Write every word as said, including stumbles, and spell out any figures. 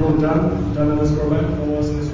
follow Dan, Dan underscore Mac, follow us on Instagram.